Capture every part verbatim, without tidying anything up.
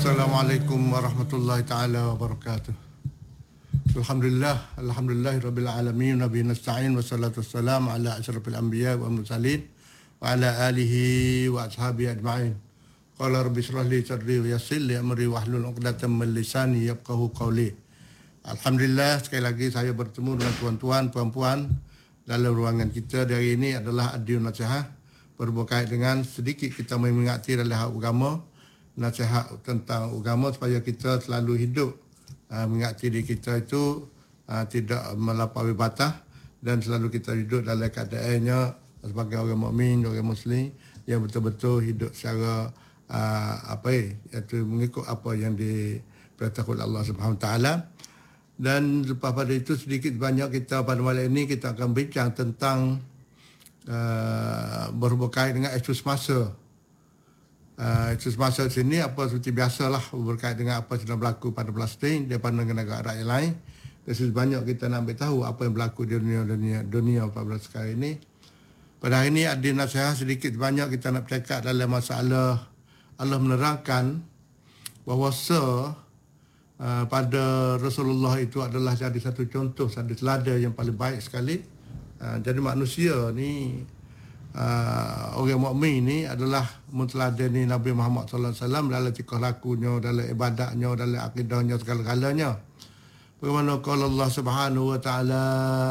Assalamualaikum warahmatullahi taala wabarakatuh. Alhamdulillah, alhamdulillahirabbil alamin, nabi nasta'in wassalatu wassalamu ala asyrafil anbiya wa mursalin wa ala alihi wa ashabihi ajma'in. Qala rabbi shrah li sadri wa yassir li amri wahlul 'uqdatam min lisani yafqahu qawli. Alhamdulillah, sekali lagi saya bertemu dengan tuan-tuan, puan-puan dalam ruangan kita hari ini adalah Adiun Nasihat berkait dengan sedikit kita mengingati dalam hal agama, nasihat tentang agama supaya kita selalu hidup uh, mengingati diri kita itu uh, tidak melampaui batas dan selalu kita hidup dalam keadaannya sebagai orang mukmin, orang muslim yang betul-betul hidup secara uh, apa iaitu mengikut apa yang diperintahkan oleh Allah Subhanahu Wa Taala. Dan lepas pada itu sedikit banyak kita pada malam ini kita akan bincang tentang uh, berkait dengan isu semasa. Uh, isu semasa sini apa seperti biasalah berkait dengan apa yang sedang berlaku pada Palestin daripada negara rakyat lain. Dan sebanyak kita nak ambil tahu apa yang berlaku di dunia dunia dunia pada sekarang ini. Pada hari ini ada nasihat sedikit banyak kita nak bercakap dalam masalah Allah menerangkan bahawa Uh, pada Rasulullah itu adalah jadi satu contoh, satu teladan yang paling baik sekali. Uh, jadi manusia ni, uh, orang mukmin ni adalah menteladani Nabi Muhammad sallallahu alaihi wasallam dalam tingkah lakunya, dalam ibadatnya, dalam akidahnya, segala-galanya. Bagaimana qala Allah Subhanahu wa taala,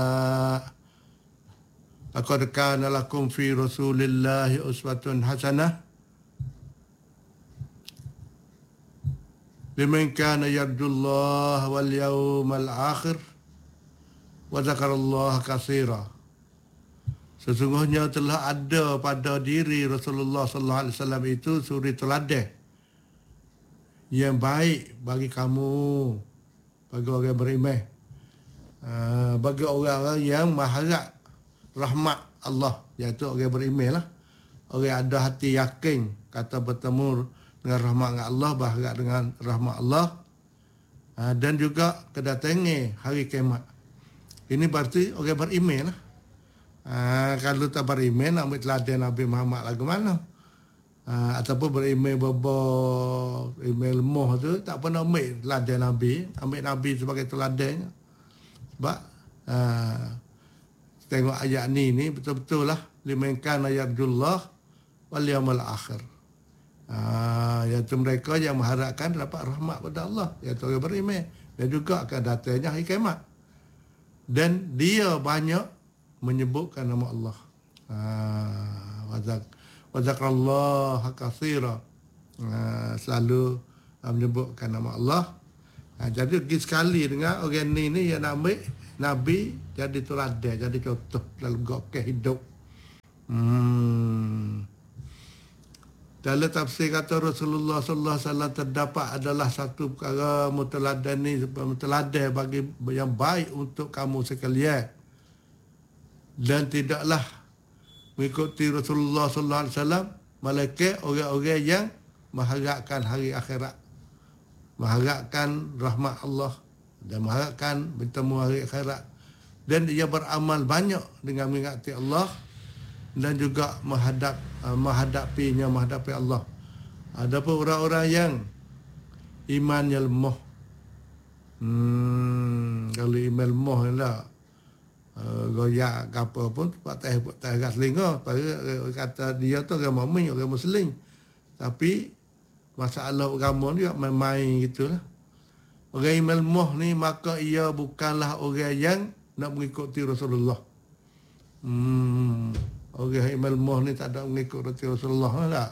laqad kana lakum fi Rasulillahi uswatun hasanah liman kana yarjullaha wal yawmal akhir wa dzakarallaha katsira. Sesungguhnya telah ada pada diri Rasulullah sallallahu alaihi wasallam itu suri teladan yang baik bagi kamu, bagi orang beriman, uh, bagi orang yang mengharap rahmat Allah, iaitu orang beriman lah, orang ada hati yakin kata bertemu dengan rahmat Allah, berharap dengan rahmat Allah, dan juga kedatangan hari kiamat. Ini berarti orang beriman lah. Kalau tak beriman, nak ambil teladan Nabi Muhammad lagu mana? Ataupun beriman bobok, beriman lemah tu, tak pernah ambil teladan Nabi, ambil Nabi sebagai teladannya. Sebab tengok ayat ni, ni betul-betul lah, liman kana yarjullah wal yawmal akhir. Ah, iaitu mereka yang mengharapkan dapat rahmat pada Allah, iaitu orang beriman, dan juga akan datangnya hari kiamat. Dan dia banyak menyebutkan nama Allah. Ah, wazak wazakallahu katsira. Ah, selalu ah, menyebutkan nama Allah. Ah, jadi pergi sekali dengan orang ni ni yang nak ambil Nabi jadi teladan, jadi contoh dalam gokeh hidup. Hmm. Dalam tafsir kata Rasulullah sallallahu alaihi wasallam terdapat adalah satu perkara muteladan ni, muteladan bagi yang baik untuk kamu sekalian. Dan tidaklah mengikuti Rasulullah sallallahu alaihi wasallam malaikat orang-orang yang mengharapkan hari akhirat, mengharapkan rahmat Allah dan mengharapkan bertemu hari akhirat, dan dia beramal banyak dengan mengingati Allah dan juga menghadap uh, menghadapinya, menghadapi Allah. Ada pun orang-orang yang imannya lemah. Hmm, kalau iman lemah lah, uh, goyak ke apa pun, buat teh buat teh gas linga, kata dia tu orang mukmin, orang muslim. Tapi masalah agama ni main-main gitulah. Orang iman lemah ni maka ia bukanlah orang yang nak mengikuti Rasulullah. Hmm. Orang iman lemah ni tak ada mengikut Rasulullah tak?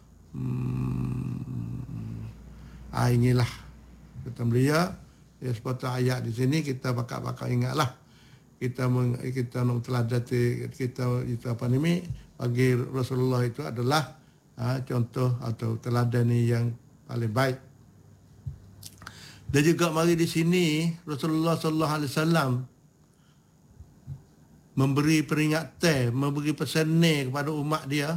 Hmm. Ah, inilah kata beliau, ya, sepatutnya ayat di sini kita bakal-bakal ingatlah. Kita meng, kita nak teladati kita itu apa ni bagi Rasulullah itu adalah ha, contoh atau teladan yang paling baik. Dan juga mari di sini Rasulullah sallallahu alaihi wasallam memberi peringatan, memberi pesanan kepada umat dia,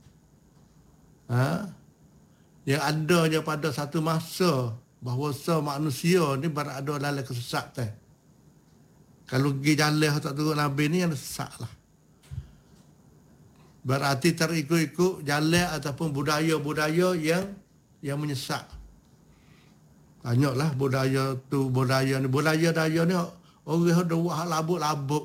ha, yang adanya pada satu masa bahawa manusia ni berada dalam kesesatan. Kalau pergi jalan tak turut Nabi ni yang sesat lah. Berarti terikut-ikut jalan ataupun budaya-budaya yang yang menyesat. Banyaklah budaya tu, budaya ni. Budaya-daya ni orang ada buat labuk-labuk.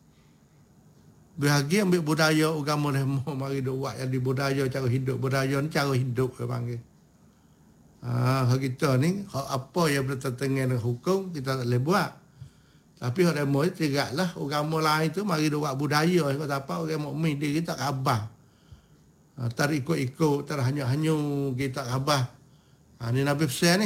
Bahagi ambil budaya agama demo, mari dia buat yang di budaya cara hidup. Budaya ni cara hidup dia panggil. Ha, kita ni, apa yang bertentangan dengan hukum, kita tak boleh buat. Tapi orang demo ni tigaklah agama lain tu, mari dia buat budaya. Kalau apa, orang mukmin dia kita khabar. Ha, tak ikut-ikut, tak hanya-hanya kita khabar. Ha, ni Nabi pesan ni.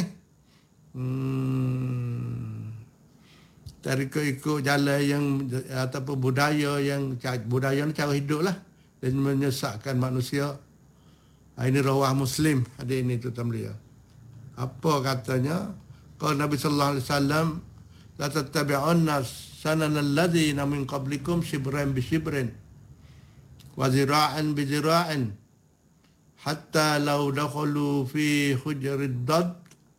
Hmm. Tak ikut-ikut jalan yang ataupun budaya yang budaya ni cara hidup lah dan menyesatkan manusia. Ini rawah Muslim ada ini tu tamliya. Apa katanya? Kalau Nabi sallallahu alaihi wasallam la tattabi'unna sanana alladhina min qablikum shibran bi shibrin wa zira'an bi zira'in hatta law dakhalu fi hujrid dad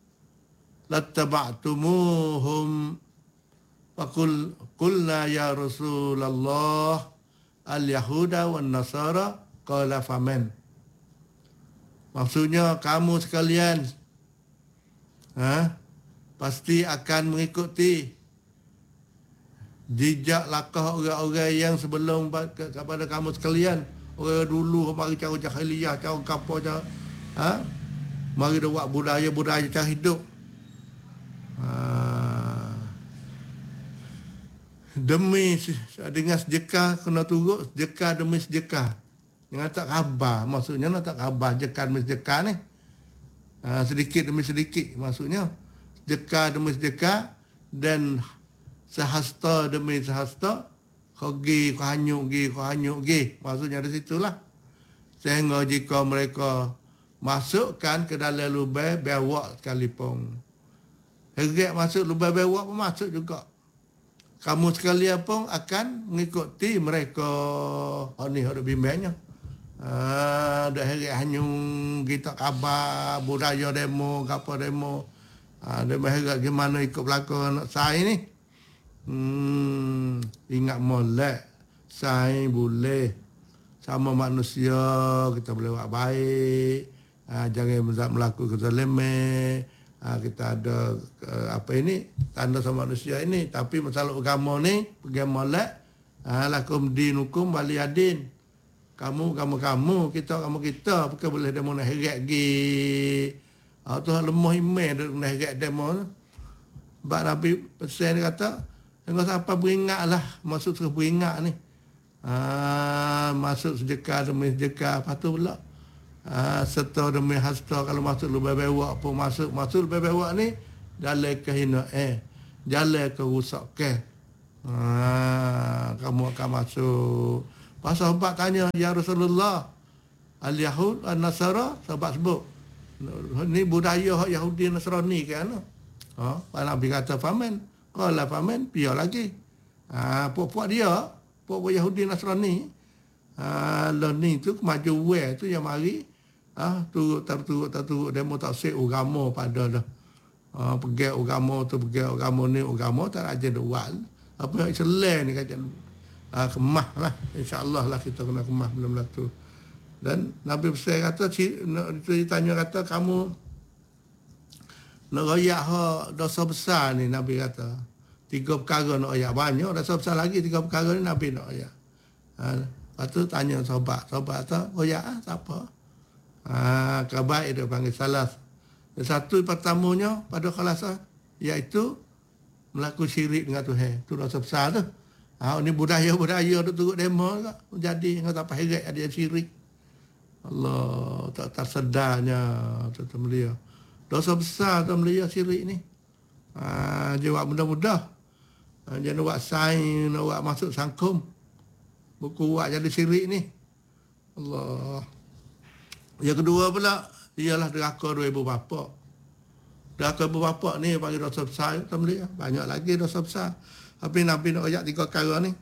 lattaba'tumuhum. Fakul kulna ya Rasulullah al-Yahuda wan Nasara qala faman. Maksudnya kamu sekalian ha, pasti akan mengikuti jejak langkah orang-orang yang sebelum kepada kamu sekalian. Orang dulu mari cara jahiliyah, cara kapal, cara ha, mari dia buat budaya-budaya cara hidup. Ha, demi dengan sedekah kena turut sedekah demi sedekah. Jangan tak khabar. Maksudnya nak tak khabar sedekah demi sedekah ni. Ha, sedikit demi sedikit maksudnya. Sedekah demi sedekah dan sehasta demi sehasta. Kau gi, kau hanyut gi, kau hanyut gi. Maksudnya dari situlah. Sehingga jika mereka masukkan ke dalam lubang bewak sekalipun. Heret masuk lubang bewak pun masuk juga. Kamu sekalian pun akan mengikuti mereka. Oh ni ada bimbangnya. Ah, dah hari hanyung kita khabar budaya demo, apa demo. Ah, dia berharap gimana ikut belakang anak saya ni. Hmm, ingat molek. Saya boleh sama manusia kita boleh buat baik. Ah, jangan melakukan kezaliman. Ha, kita ada uh, apa ini tanda sama manusia ini, tapi masalah agama ni agama lah ha, lakum dinukum waliyadin. Kamu kamu kamu kita kamu kita bukan boleh demo nak heret gi. Ha, tu lemah iman dia nak heret demo. Sebab Nabi pesan dia kata jangan sampai beringatlah maksud terus beringat ni. Ha, masuk sedekah demi sedekah lepas tu pula Ha, serta demi hasta kalau masuk lubang bewak pun masuk masuk lubang bewak ni jalan kehinaan eh jalan kerusakan. Ha, kamu akan masuk. Pas sahabat tanya ya Rasulullah al-Yahud an-Nasara, sahabat sebut ni budaya Yahudi Nasrani kan. Ha, Nabi kata faman qala faman piya lagi. Ha, puak-puak dia puak-puak Yahudi Nasrani ha, lo ni tu kemajuan tu yang mari ah turut tak turut tak turut demo tak sek agama pada dah. Ah pergi agama tu pergi agama ni agama tak aja doal. Apa yang Islam ni kata ah kemah lah. Insya-Allah lah kita kena kemah benda-benda tu. Dan Nabi besar kata ditanya kata kamu nak royak ha dosa besar ni Nabi kata. Tiga perkara nak royak banyak dosa besar lagi tiga perkara ni Nabi nak royak. Ha, lepas tu tanya sahabat, sahabat kata royak ah siapa? Ah, kabair dia panggil salas. Satu pertamanya pada khalasa iaitu melakukan syirik dengan Tuhan. Itu dosa besar tu. Ah, ni budaya-budaya tu turut demo tak jadi dengan tak heret ada syirik. Allah tak tersedarnya tuan mulia. Dosa besar tuan mulia syirik ni. Ah, dia buat mudah-mudah. Ah, dia nak buat sains, nak buat masuk sangkum. Buku buat jadi syirik ni. Allah. Yang kedua pula ialah derhaka dua ibu bapa. Derhaka ibu bapa ni panggil dosa besar tu boleh. Banyak lagi dosa besar. Tapi Nabi nak ayat tiga perkara ni.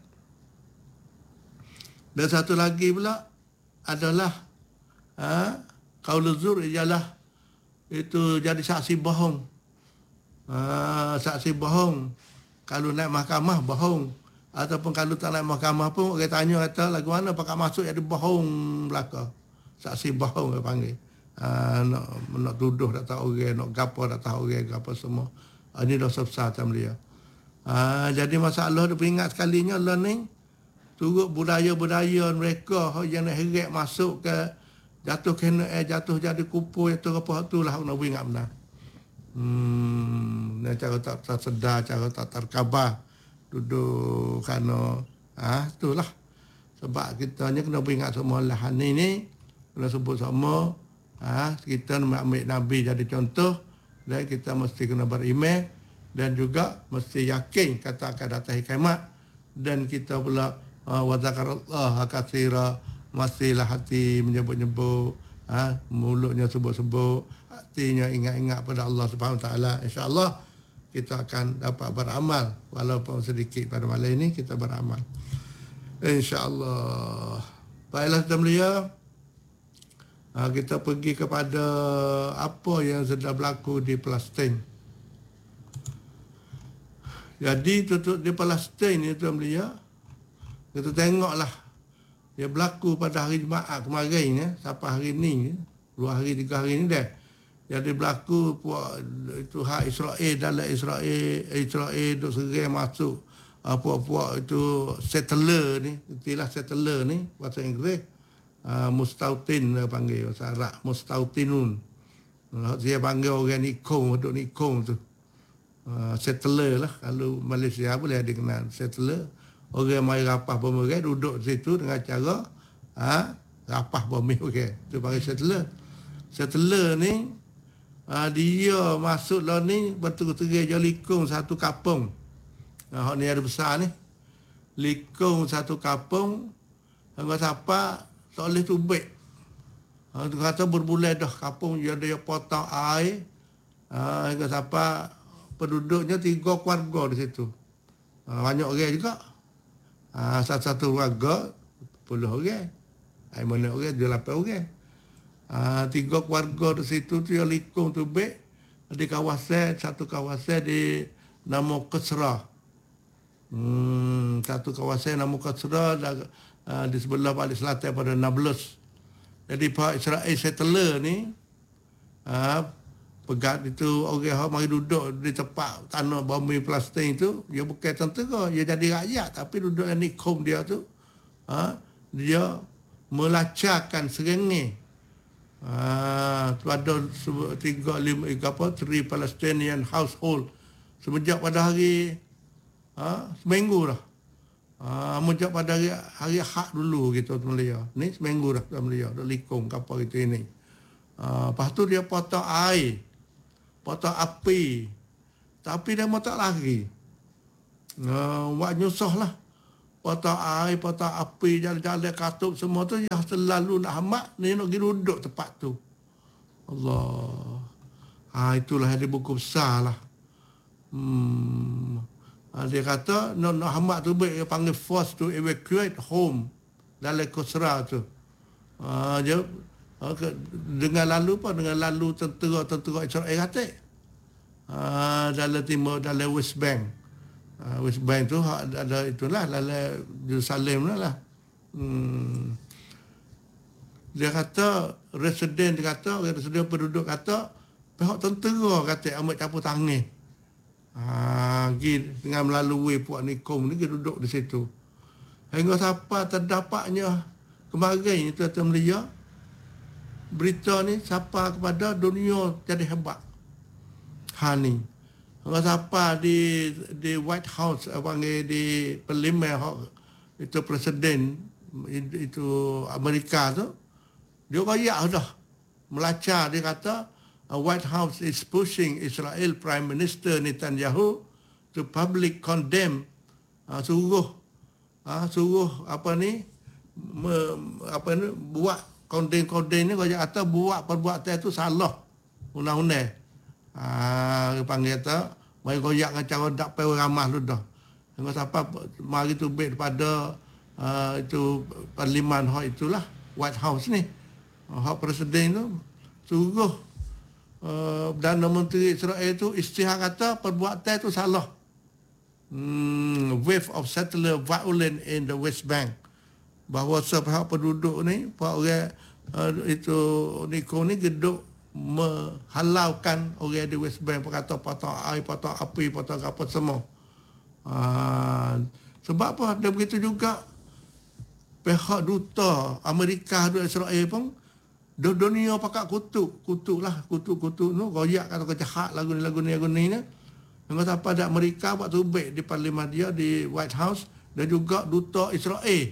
Dan satu lagi pula adalah ha, qauluz zur ialah itu jadi saksi bohong. Ha, saksi bohong. Kalau naik mahkamah bohong. Ataupun kalau tak naik mahkamah pun orang tanya kata lagu mana pakai masuk jadi bohong belaka. Saksi bohong dia panggil. uh, nak, nak tuduh tak tahu orang, nak gapo tak tahu orang, gapo semua. Uh, ini dosa besar Tuan Belia. Uh, jadi masalah dia peringat sekalinya lah ni, turut budaya-budaya mereka yang nak heret masuk ke jatuh kena eh jatuh jadi kupu itu apa tu lah nak ingat benar. Hmm, cara tak tersedar, cara tak terkhabar duduk kerana ah itulah sebab kita ni kena ingat semua lah ni ni kena sebut semua ah kita nak ambil Nabi jadi contoh dan kita mesti kena beriman dan juga mesti yakin kata akan datang kiamat dan kita pula uh, wa zakarallah katsira masihlah hati menyebut-nyebut ha, mulutnya sebut-sebut hatinya ingat-ingat pada Allah Subhanahu Wa Taala insya-Allah kita akan dapat beramal walaupun sedikit pada malam ini kita beramal insya-Allah. Baiklah Tuan Belia, ha, kita pergi kepada apa yang sedang berlaku di Palestin. Jadi tutup di Palestin ni Tuan Belia, kita tengoklah dia berlaku pada hari Jumaat kemarin ya, sampai hari ni, dua hari tiga hari ni dah. Jadi berlaku puak itu hak Israel dalam Israel, Israel duk serang masuk uh, puak-puak itu settler ni, istilah settler ni bahasa Inggeris uh, mustautin dia panggil bahasa Arab, mustautinun. Uh, dia panggil orang nikung, duk nikung tu. Uh, settler lah, kalau Malaysia boleh dikenal settler. Orang mai rapah pemerintah duduk di situ dengan cara ha, rapah bumi okey. Tu panggil settler. Settler ni ha, dia masuk lah ni betul-betul dia likung satu kampung. Ha, hak ni ada besar ni. Likung satu kampung hangga siapa tak boleh tubik. Ha, tu kata berbulan dah kampung dia ada potong air. Ha, hingga siapa penduduknya tiga keluarga di situ. Ha, banyak orang juga. Ah, satu-satu warga sepuluh orang. Ai mana orang dia lapan orang. Ah, tiga keluarga di situ tu yang likung tu baik di kawasan satu kawasan di nama Qasra. Hmm, satu kawasan nama Qasra uh, di sebelah balik selatan pada Nablus. Jadi Pak Israel settler ni ah, pegat itu orang yang mari duduk di tempat tanah bumi Palestin itu, dia bukan tentera, dia jadi rakyat tapi duduk di nikum dia tu, ha, dia melacakan serengi. Ha, pada tiga lima apa three Palestinian household semenjak pada hari ha, seminggu dah. Ha, sejak pada hari, hari hak dulu gitu Tuan Belia. Ni seminggu dah Tuan Belia, dah likung kapal itu ini. Ha, lepas tu dia potong air. Potong api. Tapi dia mau tak lari. Uh, buat nyusah lah. Potong air, potong api, jalan-jalan katup semua tu yang selalu nak hamak, ni nak pergi duduk tempat tu. Allah. Ha, itulah yang di buku besar lah. Hmm. Ha, dia kata, nak, nak hamak tu baik, dia panggil force to evacuate home. Dalam Qasra tu. Ha, dia dengan lalu apa dengan lalu tentera-tentera Israel kata uh, dalam timur dalam West Bank uh, West Bank tu ada itulah dalam Jerusalem lah hmm. Dia kata residen dia kata residen penduduk kata pihak tentera kata ambil campur tangan uh, pergi dengan melalui puak nikum ni duduk di situ hingga siapa terdapatnya kemarin itu Tuan Belia berita ni siapa kepada dunia jadi hebat. Ha ni. Kalau siapa di di White House panggil di parlimen itu presiden itu Amerika tu dia kaya dah melacak dia kata White House is pushing Israel Prime Minister Netanyahu to public condemn uh, suruh uh, suruh apa ni me, apa ni buat kondem-kondem ni kalau kata buat perbuatan itu salah undang-undang. Ah, panggil kata mari koyak dengan cara dak pai ramah lu dah. Hingga siapa mari tu bet pada uh, itu parlimen hak itulah White House ni. Hak presiden tu suruh uh, Perdana Menteri Israel tu istihar kata perbuatan itu salah. Hmm, wave of settler violence in the West Bank. Bahawa sepihak penduduk ni, pihak orang uh, itu Niko ni geduk menghalaukan orang di West Bank berkata patah air, patah api, patah apa semua. Uh, sebab apa? Ada begitu juga pihak duta Amerika di Israel pun di dunia pakat kutuk, kutuk lah, kutuk-kutuk tu, royak kata kejahat lagu ni, lagu ni, lagu ni. Yang apa ada Amerika buat tubik di parlimen dia, di White House, dan juga duta Israel.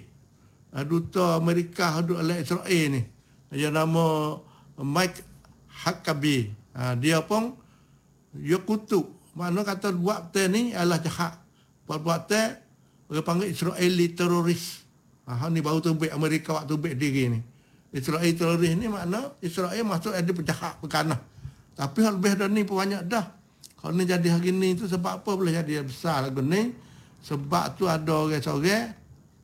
Duta Amerika duduk oleh Israel ni. Dia nama Mike Huckabee. Dia pun, dia kutuk. Mana kata buat tu ni adalah jahat. Buat-buat tu, orang panggil Israeli teroris. Ha, ni baru tubik Amerika buat tubik diri ni. Israel teroris ni makna Israel masuk ada penjahat pekanah. Tapi hal lebih dah ni pun banyak dah. Kalau ni jadi hari ni tu sebab apa boleh jadi besar lagu ni? Sebab tu ada orang seorang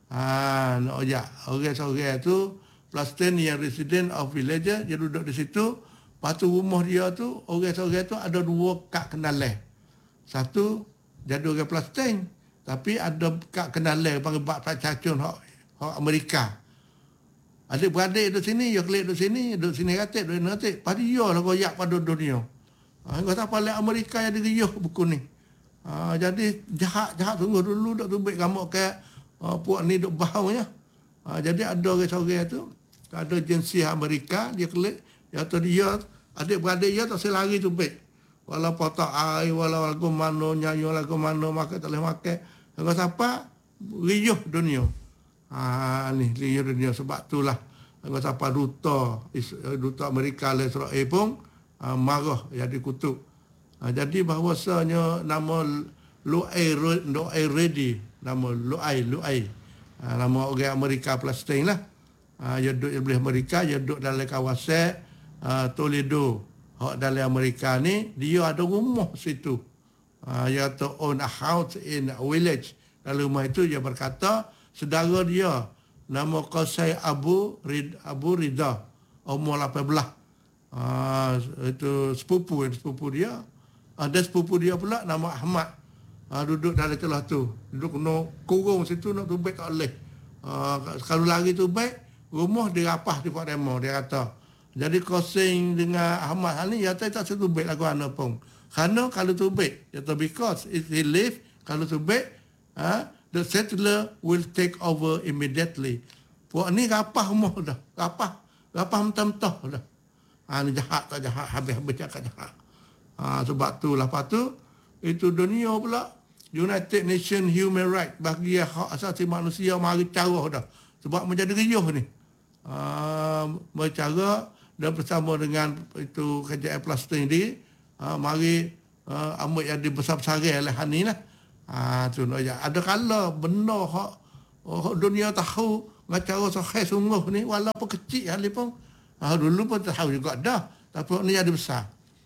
ha nak ajak orang seorang tu Palestin yang resident of villager dia duduk di situ. Lepas tu rumah dia tu orang seorang tu ada dua kad kenalan. Satu jadi orang Palestin tapi ada kad kenalan panggil bak cacun hak hak Amerika. Adik-beradik duduk sini, ya kelik duduk sini, duduk sini katik, duduk sini katik. Pada dia lah koyak pada dunia. Ha, kata balik Amerika yang digiyuh buku ni. Ha, jadi jahat-jahat sungguh dulu duk tubik kamu ke uh, puak ni duk baunya. Ha, jadi ada orang seorang tu, ada agensi Amerika, dia kelik, dia kata dia, adik-beradik dia tak boleh lari tubik. Walau patah air, walau lagu mana, nyanyi lagu mana, makan tak boleh makan. Kata apa? Riyuh dunia. Ha, ni lihat dunia sebab itulah apa siapa duta duta Amerika le Israel pun ha, marah jadi kutuk. Ha, jadi bahawasanya nama Luai Luai Ready, nama Luai Luai. Ha, nama orang Amerika Palestin lah. Ha, dia duduk di Amerika, dia duduk dalam kawasan uh, Toledo. Hak dalam Amerika ni dia ada rumah situ. Ha, dia tu own a house in a village. Dalam rumah itu dia berkata saudara dia nama Qasai Abu Rid, Abu Rida umur lapan belas. Ah itu sepupu sepupu dia. Ada sepupu dia pula nama Ahmad. Ah duduk dalam celah tu. Duduk kena kurung situ nak tubik tak boleh. Ah kalau lari tubik rumah dia rapah di Pak Demo dia kata. Jadi Qasai dengan Ahmad ni ya tak tak tubik lagu ana pun. Kerana kalau tubik ya because if he live kalau tubik ah the settler will take over immediately. Puak ni rapah rumah dah. Rapah. Rapah mentah-mentah dah. Ha, ni jahat tak jahat. Habis-habis cakap jahat. Ha, sebab tu lah. Lepas tu, itu dunia pula. United Nations Human Rights bagi hak asasi manusia mari cara dah. Sebab menjadi riuh ni. Ha, bercara dan bersama dengan itu kerajaan Palestin ni. Ha, mari uh, ambil yang dibesar-besarai oleh Hani lah. Ah tu nak ada kala benda hak oh, dunia tahu ngacara sahih sungguh ni walaupun kecil hal pun ah dulu pun tahu juga dah tapi ni jadi besar.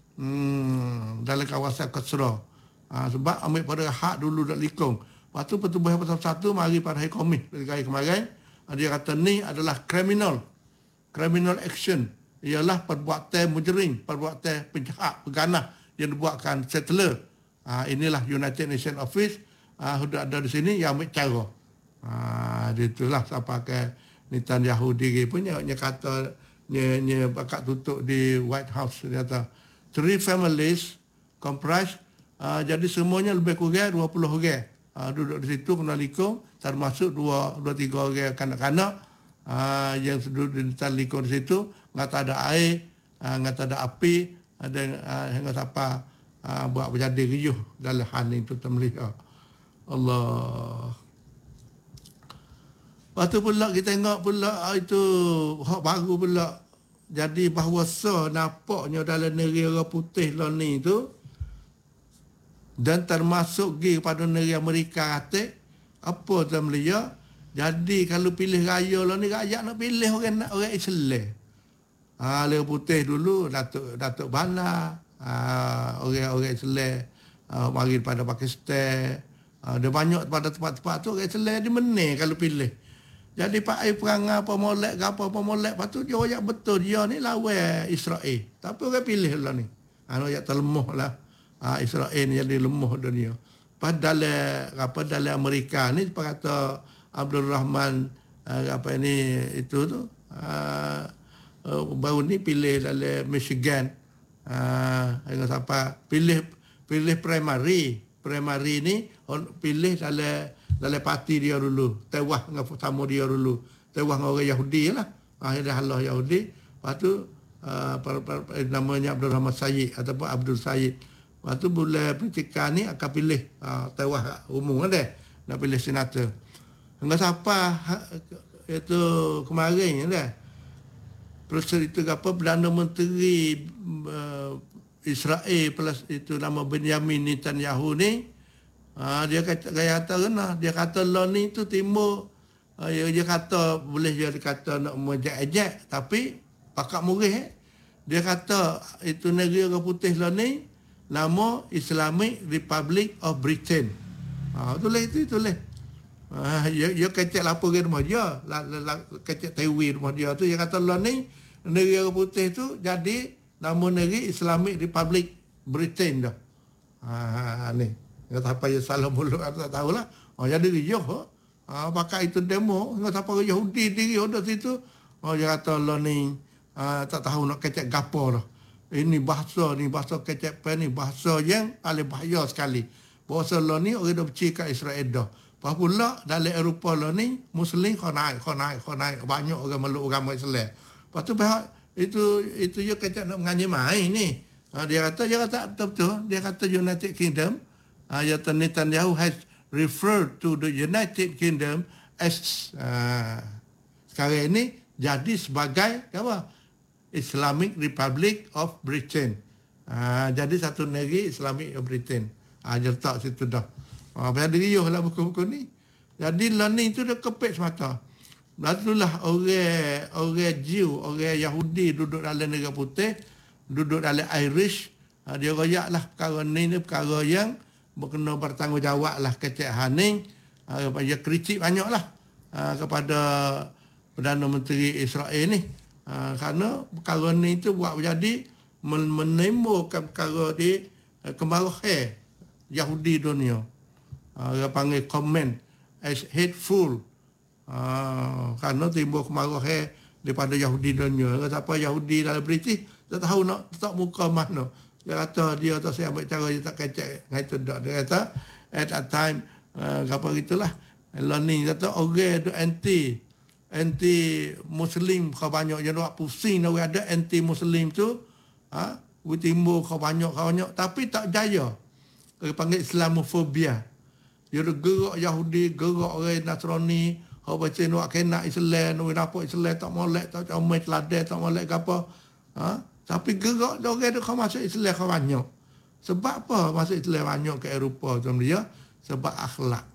Hmm dalam kawasan Qasra. Ah sebab ambil pada hak dulu dak likung. Lepas tu pertubuhan pasal satu mari pada hari Khamis hari kemarin dia kata ni adalah criminal criminal action ialah perbuatan mujrim, perbuatan penjahat, peganah yang dibuatkan settler. Ha, inilah United Nations Office ha, sudah ada di sini yang ambil cara. Ha, itulah siapa pakai Netanyahu diri punya nya kata nya nya bakat tutup di White House dia kata three families comprise ha, jadi semuanya lebih kurang dua puluh orang. Ha, duduk di situ kena likung termasuk dua dua tiga orang kanak-kanak ha, yang duduk di likung di situ ngata ada air, ha, ngata ada api, ada ha, ngata apa Ha, buat berjadi riuh dalam hal itu termelihat. Allah. Lepas tu pula kita tengok pula itu hak baru pula. Jadi bahawasa nampaknya dalam negeri orang putih lah ni tu dan termasuk pergi kepada negeri Amerika kata apa termelihat. Jadi kalau pilih raya lah ni rakyat nak pilih orang orang Islam. Ha, orang putih dulu Datuk Datuk Bana. Uh, orang-orang Islam uh, mari pada Pakistan uh, dia banyak pada tempat-tempat tu orang Islam dia menang kalau pilih. Jadi pak ai perang apa molek ke apa apa molek lepas tu dia royak betul dia ni lawan Israel tapi orang pilih lah ni anu royak terlemah lah uh, Israel ni jadi lemah dunia. Padahal apa dalam Amerika ni kata Abdul Rahman uh, apa ini itu tu uh, uh, baru ni pilih dalam Michigan. Ah, uh, siapa pilih pilih primary. Primary ni pilih dalam dalam parti dia dulu. Tewah dengan tamu dia dulu. Tewah dengan orang Yahudi lah. Akhirnya Allah Yahudi. Lepas tu uh, per, per, per, namanya Abdul Rahman Sayyid ataupun Abdul Sayyid. Lepas tu bulan percikan ni akan pilih uh, tewah umum kan dia. Nak pilih senator. Hingga siapa itu kemarin kan. Proses itu apa Perdana Menteri uh, Israel plus itu nama Benjamin Netanyahu ni uh, dia kata gaya kata kena dia kata law ni tu timur uh, dia, dia kata boleh dia kata nak mejak-ejak tapi pakak murih eh. Dia kata itu negeri orang putih law ni nama Islamic Republic of Britain. Ah uh, tulis itu tulis. Ah uh, dia dia kecek lapor ke rumah dia, la, la, la, kecek tewi rumah dia tu dia kata law ni negeri orang putih tu jadi nama negeri Islamic Republic Britain dah. Ha ni. Kata apa yang salah mulut tak tahulah. Oh jadi riuh. Ha pakai itu demo, kata apa Yahudi diri ada situ. Oh dia kata lo ni ha, tak tahu nak kecek gapo dah. Ini bahasa ni bahasa kecek pen ni bahasa yang paling bahaya sekali. Bahasa lo ni orang dah benci kat Israel dah. Apa pula dalam Eropah lo ni Muslim kau naik, kau naik, kau naik banyak orang meluk agama Islam. Lepas tu pihak itu itu dia kata nak mengaji main ni. Ha, dia kata dia kata betul-betul dia kata United Kingdom ha, ya Netanyahu has referred to the United Kingdom as ha, sekarang ini jadi sebagai apa Islamic Republic of Britain. Ha, jadi satu negeri Islamic of Britain. Ah ha, letak situ dah. Ah ha, pada riuh lah buku-buku ni. Jadi learning tu dia kepek semata. Itulah orang orang Jew, orang Yahudi duduk dalam negara putih, duduk dalam Irish, dia royaklah perkara ni ni perkara yang berkena bertanggungjawab lah kecek haning, dia kritik banyaklah kepada Perdana Menteri Israel ni. Kerana perkara ni tu buat jadi menimbulkan perkara di kemarahan Yahudi dunia. Dia panggil comment as hateful. Ah, kerana timbul kemarahan daripada Yahudi dunia. Kata apa Yahudi dalam British tak tahu nak letak muka mana. Dia kata dia tak saya ambil cara dia tak kecek dengan itu dak. Dia kata at that time uh, apa gitulah. Learning kata orang tu anti anti Muslim kau banyak je nak pusing nak ada anti Muslim tu ha timbul kau banyak kau banyak tapi tak jaya. Dia panggil Islamofobia. Dia gerak Yahudi, gerak orang Nasrani. Kau baca nak kena Islam, nak apa Islam tak molek, tak comel teladan, tak molek ke apa. Ha? Tapi gerak orang tu kau masuk Islam kau banyak. Sebab apa masuk Islam banyak ke Eropah tu dia? Sebab akhlak.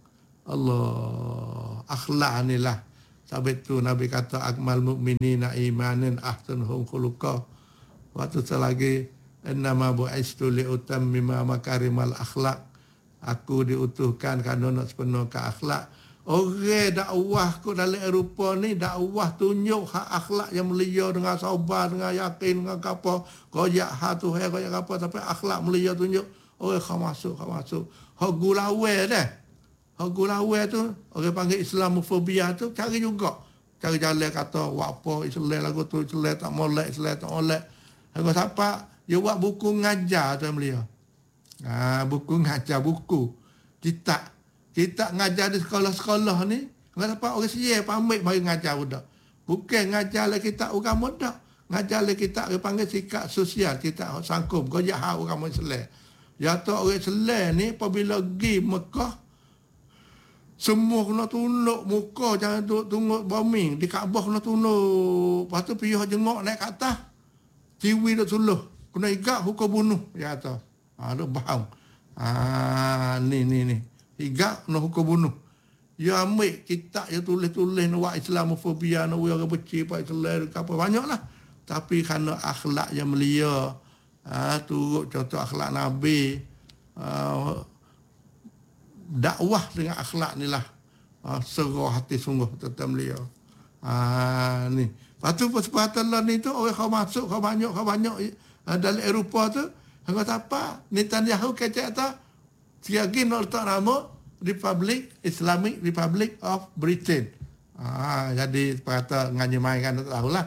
Allah, akhlak inilah. Sebab tu Nabi kata akmal mukminina imanan ahsanuhum khuluqa. Waktu selagi innama bu'istu li utammima makarimal akhlak. Aku diutuhkan kerana nak sepenuhkan akhlak. Orang dakwah ko dalam Eropah ni dakwah tunjuk hak akhlak yang mulia dengan sabar, dengan yakin, dengan apa. Koyak hak tu, koyak apa. Tapi akhlak mulia tunjuk. Orang kau masuk, kau masuk. Hak gulawe dah. Hak gulawe tu, orang panggil Islamofobia tu, cari juga. Cari jalan kata, buat apa, Islam lagu tu, Islam tak molek, Islam tak molek. Lagu siapa? Dia buat buku ngajar tu mulia. Ha, buku ngajar, buku. Kitab. Kita ngajar di sekolah-sekolah ni, kenapa orang siap pamit mari ngajar budak. Bukan ngajar lah kita orang muda. Ngajar lah kita orang panggil sikap sosial, kita sangkum, gojak hak orang Islam. Jatuh orang Islam ni apabila pergi Mekah, semua kena tunduk muka, jangan tunggu bombing. Di Kaabah kena tunduk. Lepas tu pergi jengok naik ke atas. Tiwi dah suluh. Kena igak hukum bunuh. Ya tu. Ha, tu bahang. Ha, ni, ni, ni. Igak nak hukum bunuh. Ya ambil kitab yang tulis-tulis nak Islamofobia, nak orang benci pada Islam, apa banyaklah. Tapi kerana akhlak yang mulia, ha, turut contoh akhlak Nabi, ha, dakwah dengan akhlak ni lah, ha, serah hati sungguh tetap mulia. Ha, ni. Lepas tu persepatan lah ni tu, orang kau masuk, kau banyak, kau banyak ha, dalam Eropah tu, kau apa? Netanyahu kecek tak? Siagi nak letak nama Republic, Islamic Republic of Britain. Ah, jadi kata ngani mai kan tak tahulah.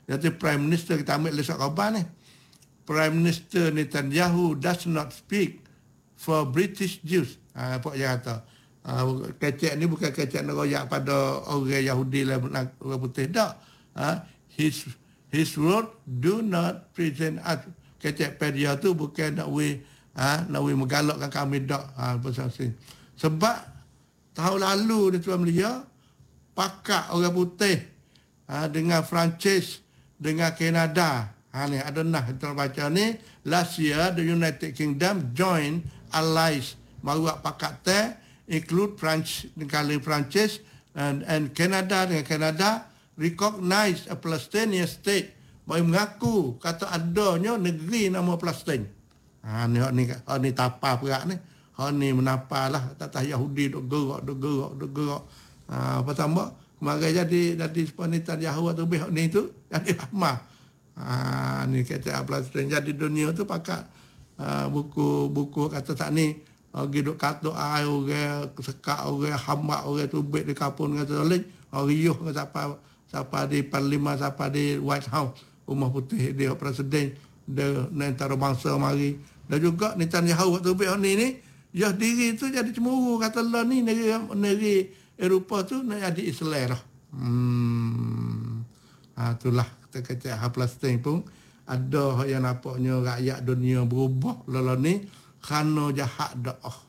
Jadi Prime Minister kita ambil lesok khabar ni. Prime Minister Netanyahu does not speak for British Jews. Ha, apa dia kata? Uh, kecek ni bukan kecek nak royak pada orang Yahudi lah, orang putih tak. Uh, his his word do not present us. Kecek pedia tu bukan nak we uh, nak we menggalakkan kami tak. Uh, Sebab tahun lalu di Tuan Belia pakat orang putih uh, dengan Perancis, dengan Kanada. Ha, ni ada nah kita baca ni. Last year the United Kingdom joined allies baru pakat teh include France dengan Perancis and and Canada dengan Canada recognize a Palestinian state. Bagi mengaku kata adanya negeri nama Palestin. Ha ni ni ni tapa perak ni. Ha ni menapalah tatah Yahudi dok gerak dok gerak dok gerak. Ha pertama kemarin jadi jadi sepanitan Yahudi tu behok ni tu jadi ramah. Ha ni kata Palestin jadi dunia tu pakat uh, buku buku kata tak ni pergi duk katuk air orang sekak orang hambak orang tubik di kapun kata leh riuh siapa siapa di parlimen siapa di White House rumah putih dia presiden dia antarabangsa mari dan juga Netanyahu waktu tubik ni ni ya diri tu jadi cemburu kata lah ni negeri negeri Eropah tu nak jadi Israel lah. Hmm. Ha itulah kata-kata Palestin pun ada yang nampaknya rakyat dunia berubah lalu ni kerana jahat doa.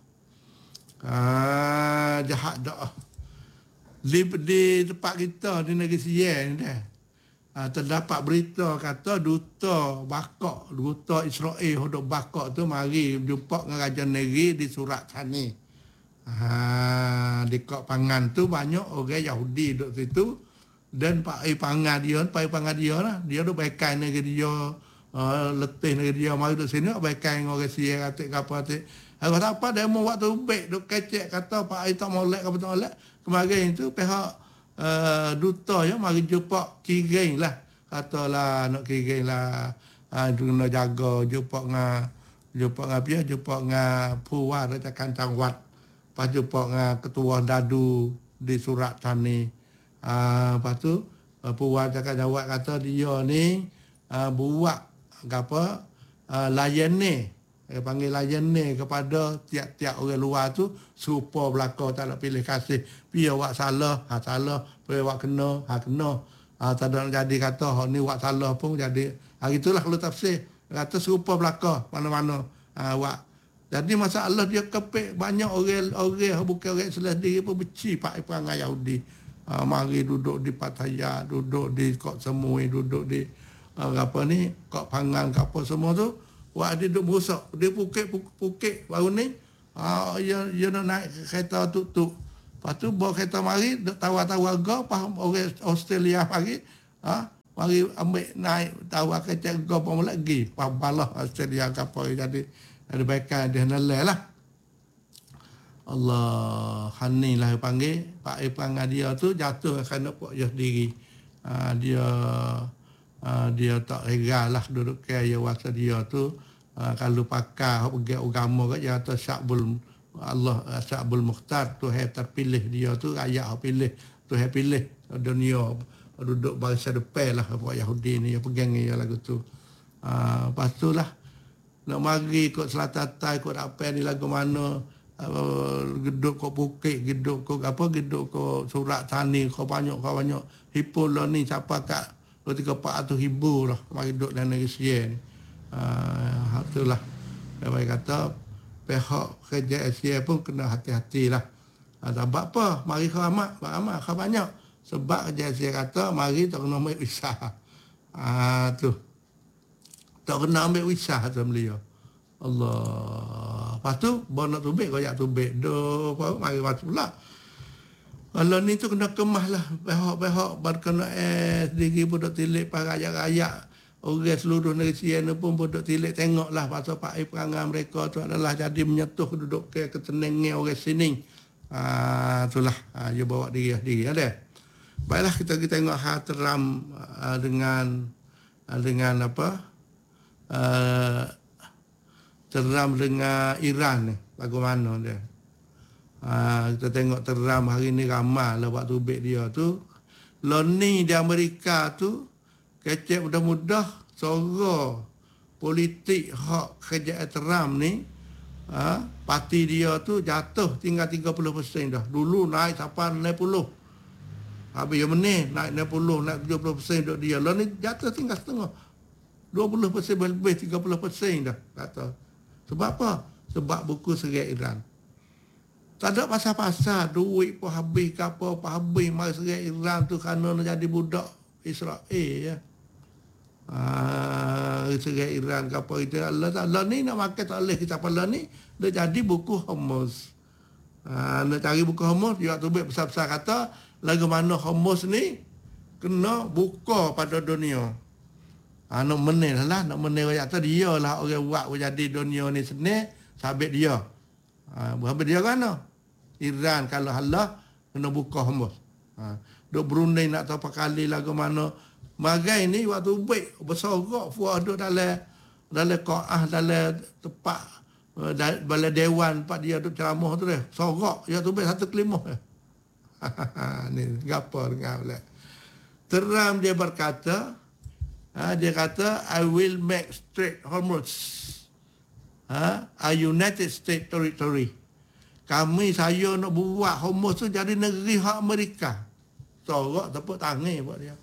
Ah, jahat doa. Di, di tempat kita di negeri Sian dah. Ah, terdapat berita kata duta bakak, duta Israel hodok bakak tu mari jumpa dengan raja negeri di Surat Thani. Ah, di kok pangan tu banyak orang Yahudi duduk situ dan pak ai pangan dia, pak ai pangan dia lah. Dia duk baikan negeri dia. Uh, letih negeri dia mari duduk sini baikan orang Sian atik apa atik. Aku tak apa demo waktu ubek duk kecek kata Pak Ai tak molek ke betul molek. Kemarin tu pihak uh, duta ya mari jumpa kiring lah. Katalah nak kiring lah. Ah uh, nak jaga jumpa dengan jumpa dengan dia jumpa dengan puan rakan Tangwat. Pas jumpa dengan ketua dadu di Surat Thani. Ah uh, lepas tu uh, puan rakan Tangwat kata dia ni uh, buat apa uh, layan ni eh, panggil layan ni kepada tiap-tiap orang luar tu supaya belaka tak nak pilih kasih biar wak salah ha salah biar wak kena ha kena ha tak ada jadi kata hak ni wak salah pun jadi hari itulah kalau tafsir kata supaya belaka mana-mana ha wak jadi masalah dia kepek banyak orang orang bukan orang Islam sendiri pun benci pak perangai Yahudi ha, mari duduk di Pattaya duduk di Kok Samui duduk di Uh, apa ni kok pangan ke apa semua tu wah dia duk merosak dia pukit pukit baru ni ah uh, dia dia nak naik kereta tuk-tuk lepas tu bawa kereta mari duk tawar-tawar go faham orang Australia mari ah uh, mari ambil naik tawar kereta go pun lagi faham balah Australia ke apa jadi ada baikan dia nalai lah Allah hani lah panggil pak pangan dia tu jatuh kerana pak dia sendiri uh, dia Uh, dia tak heran lah duduk kaya wasa dia tu uh, kalau pakar pergi agama kat dia kata Syakbul Allah Syakbul Mukhtar tu hai terpilih dia tu rakyat pilih tu hai pilih dunia duduk barisan depan lah buat Yahudi ni yang pegang dia lagu tu uh, lepas tu lah nak mari ikut Selatan Tai ikut apa ni lagu mana uh, geduk kok bukit geduk kok apa geduk kok Surat Thani kok banyak kok banyak hipul lah ni siapa kat tiga empat ratus ribu lah mari duduk dalam negeri Sian. Uh, itulah dia kata pihak kerja Asia pun kena hati-hati lah. Uh, sebab apa? Mari keramat, ramai, banyak. Sebab kerja Asia kata mari tak kena ambil wisah. Ah uh, tu. Tak kena ambil wisah tu beliau. Allah. Lepas tu bawa nak tubik koyak tubik. Doh, mari masuk pula. Kalau ni tu kena kemah lah. Pihak-pihak berkena eh sendiri pun duk tilik para rakyat-rakyat. Orang seluruh negeri Sian pun pun duk tilik tengok lah. Pasal pakai perangai mereka tu adalah jadi menyetuh duduk ke ketenangan orang sini. Ah, itulah. Ah, dia bawa diri sendiri. Ada? Baiklah kita kita tengok hal teram uh, dengan uh, dengan apa? Uh, teram dengan Iran ni. Bagaimana dia? Uh, kita tengok teram hari ni ramai lah waktu tubik dia tu. Loni di Amerika tu kecek mudah-mudah suara politik hak kerajaan Trump ni, ha, parti dia tu jatuh tinggal tiga puluh peratus dah. Dulu naik sampai enam puluh. Habis yang meneh naik enam puluh, naik tujuh puluh peratus duk dia. Lah ni jatuh tinggal setengah. dua puluh peratus lebih, tiga puluh peratus dah kata. Sebab apa? Sebab buku serat Iran. Tak ada pasal-pasal duit pun habis ke apa pun habis mari serat Iran tu kerana nak jadi budak Israel ya. Ah, serat Iran ke apa itu. Allah Allah ni nak makan tak boleh kita apa ni dia jadi buku Hormuz. Ah, nak cari buku Hormuz dia tu besar-besar kata lagu mana Hormuz ni kena buka pada dunia. Ah, nak menil lah, nak menil rakyat tu dia lah orang buat jadi dunia ni senang sabit dia. Ah, habis dia kan Iran kalau halah kena buka Hormuz. Ha, duk Brunei nak tahu apa kali lagu mana. Magai ni waktu baik bersorok fuah duk dalam dalam qaah dalam tempat balai dewan tempat dia duk ceramah tu dia. Sorok dia tu baik satu kelimah. Ni gapo dengar pula. Teram dia berkata, ha, dia kata I will make Strait Hormuz ha, a United States territory. Kami saya nak buat Hormuz tu jadi negeri hak Amerika. Sorok tepuk tangan buat dia.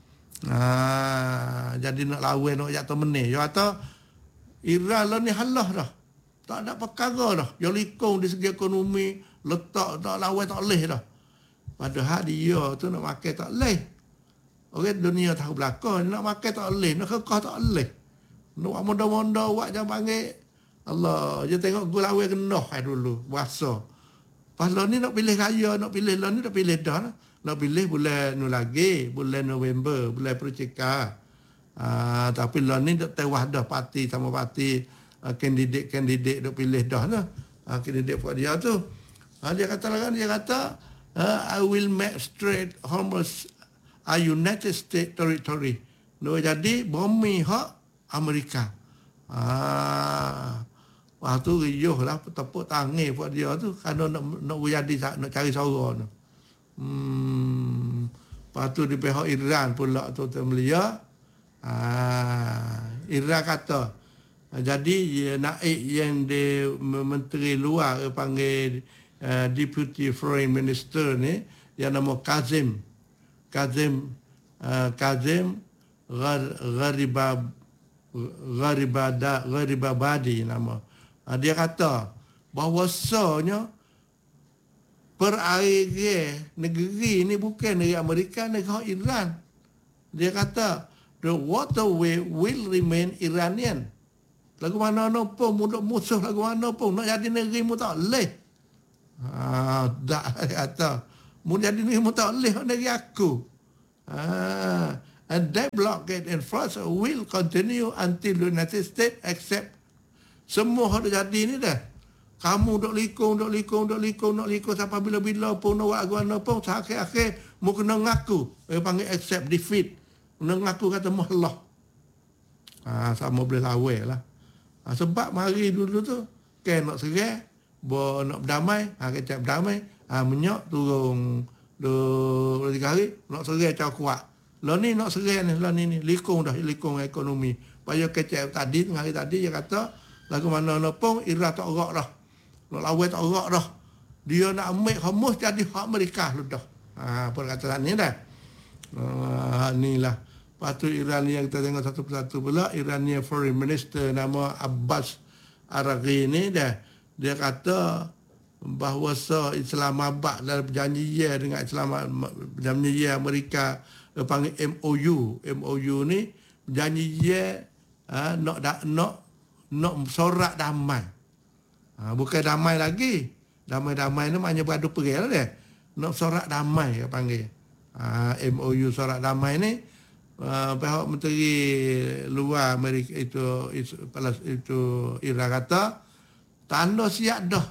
Ha, jadi nak lawan nak jatuh meneh. Dia kata Iran lah ni halah dah. Tak ada perkara dah. Dia likung di segi ekonomi, letak tak lawan tak leh dah. Padahal dia tu nak makan tak leh. Orang dunia tahu belakang nak makan tak leh, nak kekah tak leh. Nak muda-muda buat jangan panggil Allah, dia tengok gua lawan kena hai dulu, puasa. Pas lah ni nak pilih raya, nak pilih lah ni nak pilih dah lah. Nak pilih bulan nu lagi, bulan November, bulan Percika. Ah, tapi lah ni dak tewas dah parti sama parti uh, kandidat-kandidat dak pilih dah lah. Ah, kandidat buat dia tu. Ah, dia kata lah kan, dia kata uh, I will make Strait Hormuz a United States territory. No, jadi bumi hak Amerika. Ah, waktu riuh lah tepuk tangan buat dia tu kerana nak nak jadi nak cari suara tu. Hmm, lepas tu di pihak Iran pula tu termelia. Ah, Iran kata jadi ya, naik yang di menteri luar panggil uh, Deputy Foreign Minister ni yang nama Kazim Kazim uh, Kazim Gharibab Gharibada Gharibabadi nama. Dia kata bahawasanya perairan negeri ni bukan negeri Amerika, negeri Iran. Dia kata the waterway will remain Iranian. Lagu mana pun mudah musuh lagu mana pun nak jadi negeri mu tak leh. Ha, dak kata mu jadi negeri mu tak leh negeri aku. Ha, and that blockade in France will continue until the United States accept. Semua ada jadi ni dah. Kamu duk likung, duk likung, duk likung, duk likung sampai bila-bila pun nak buat agama pun akhir-akhir mu kena ngaku. Dia panggil accept defeat. Kena ngaku kata mu Allah. Ha, sama boleh lawan lah. Ha, sebab mari dulu tu kan nak serai, bo nak berdamai, ha kecap berdamai, ha menyok turun dua tiga hari nak serai cak kuat. Lah ni nak serai ni, lah ni ni likung dah likung ekonomi. Paya kecap tadi hari tadi dia kata lagu mana nak pun Iran tak gerak dah. Nak lawan tak gerak dah. Dia nak ambil Hormuz jadi hak Amerika lu dah. Ha perkataan ni dah. Ha inilah. Patut Iran yang kita tengok satu persatu pula, Iranian Foreign Minister nama Abbas Araghchi ni dah dia kata bahawa Islamabad dalam perjanjian dengan Islam perjanjian Amerika dia panggil M O U. M O U ni perjanjian ha, nak nak nak nak sorak damai. Ha, bukan damai lagi. Damai-damai ni maknanya beradu perang dia. Nak sorak damai dia panggil. Ha, M O U sorak damai ni Uh, pihak menteri luar Amerika itu itu, itu Iran kata tanda siap dah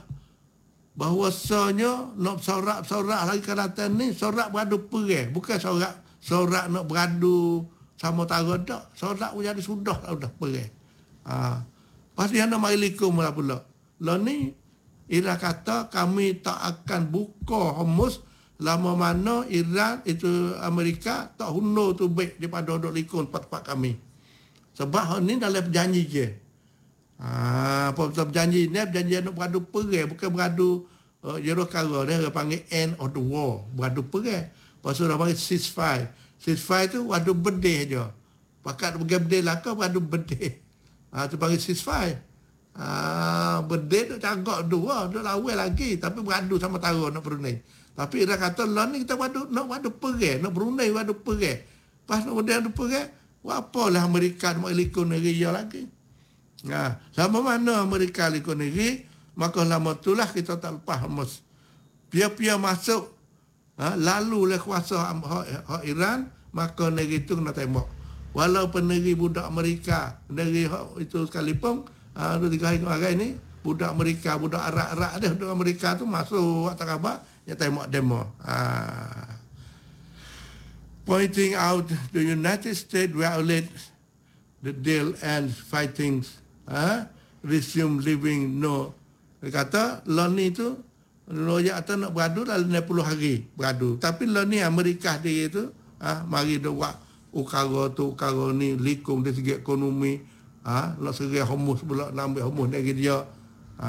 bahawasanya nak sorak-sorak lagi keratan ni sorak beradu perang, bukan sorak sorak nak beradu sama tara dak, sorak pun jadi sudah dah perang. Ah, pasti anda mari likum lah pula. Lah ni Iran kata kami tak akan buka Hormuz lama mana Iran itu Amerika tak hunur tu baik daripada duduk likun tempat-tempat kami. Sebab hal ni dalam perjanji je. Ha, apa betul perjanji ni? Perjanji nak beradu perang, bukan beradu uh, Yerokara dia, dia panggil end of the war, beradu perang. Lepas tu dia panggil ceasefire. Ceasefire tu beradu bedih je. Pakat pergi bedih lah kau beradu bedih. Ha, tu panggil ceasefire. Ha, bedih tu cagak dua, duk lawan lagi, tapi beradu sama tara nak Brunei. Tapi dia kata lah ni kita beradu, nak beradu perang, nak Brunei beradu perang. Pas nak beradu perang, apalah Amerika nak likun negeri dia lagi. Ha, sama mana Amerika likun negeri, maka lama itulah kita tak lepas Hamas. Pia-pia masuk, ha, lalu oleh kuasa hak Iran, maka negeri itu kena tembak. Walaupun negeri budak Amerika, negeri itu sekalipun, ha, dua tiga hari ni, budak Amerika, budak Arak-Arak dia, budak Amerika tu masuk waktu khabar, dia tembak demo. Ha. Pointing out the United States violate the deal and fighting, ha? Resume living no. Dia kata, lah ni tu, Royak tu nak beradu dalam enam puluh hari beradu. Tapi lah ni Amerika dia tu, ha? Mari dia buat ukara tu, ukara ni, likung dari segi ekonomi, ha? Nak serai Hormuz pula, nak ambil Hormuz dari dia. Ha.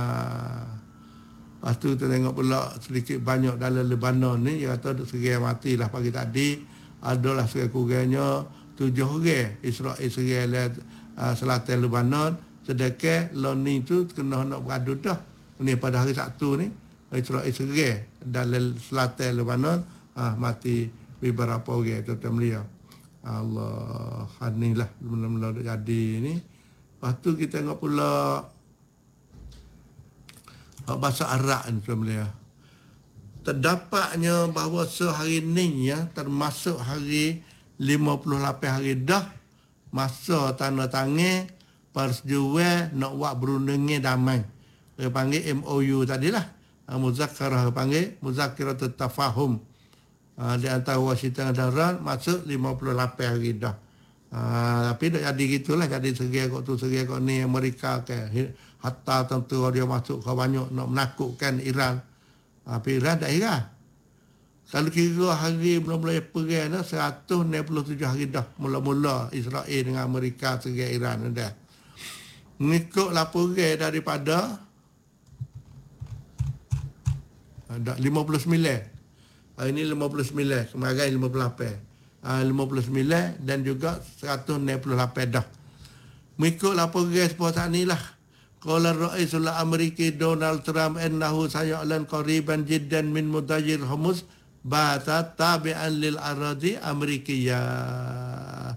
Lepas tu kita tengok pula sedikit banyak dalam Lebanon ni, dia kata serai mati lah pagi tadi. Adalah serai kurangnya tujuh orang Israel serai uh, selatan Lebanon. Sedangkan Loni tu kena nak beradu dah. Ni pada hari Sabtu ni, Israel serai dalam selatan Lebanon, uh, mati beberapa orang tuan-tuan beliau. Allah, inilah mula-mula jadi ni. Lepas tu kita tengok pula bahasa Arab ni tuan beliau. Terdapatnya bahawa sehari ni ya, termasuk hari lima puluh lapan hari dah masa tanda tangan persetujuan nak buat berunding damai. Dia panggil M O U tadilah. Muzakarah panggil Muzakiratut Tafahum. Uh, di antara Washington dan Iran masuk lima puluh lapan hari dah. Uh, tapi tak jadi gitulah, jadi serai kok tu serai kok ni Amerika ke hatta tentu dia masuk ke banyak nak menakutkan Iran. Tapi Iran tak kira. Kalau kira hari mula-mula perang dah seratus enam puluh tujuh hari dah mula-mula Israel dengan Amerika serai Iran dah. Mengikut laporan daripada ada lima puluh sembilan. Hari ini lima puluh sembilan, kemarin lima puluh lapan. Uh, lima puluh sembilan dan juga seratus enam puluh lapan dah. Mengikut laporan seperti inilah. Qala Raisul Amerika Donald Trump annahu saya'lan qariban jiddan min mudajir Hormuz bata tabi'an lil aradi Amerikiyah.